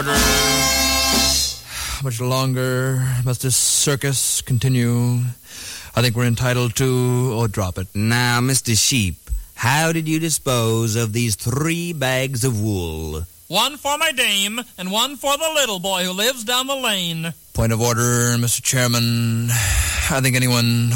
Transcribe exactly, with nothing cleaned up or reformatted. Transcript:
order. How much longer must this circus continue? I think we're entitled to... Oh, drop it. Now, Mister Sheep, how did you dispose of these three bags of wool? One for my dame, and one for the little boy who lives down the lane. Point of order, Mister Chairman. I think anyone